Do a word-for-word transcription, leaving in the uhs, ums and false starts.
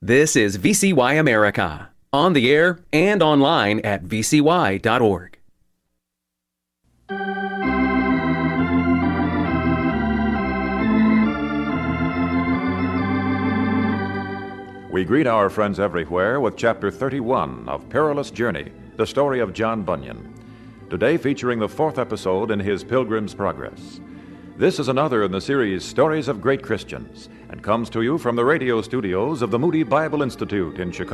This is V C Y America, on the air and online at v c y dot org. We greet our friends everywhere with Chapter thirty-one of Perilous Journey, the story of John Bunyan. Today featuring the fourth episode in his Pilgrim's Progress. This is another in the series Stories of Great Christians, and comes to you from the radio studios of the Moody Bible Institute in Chicago.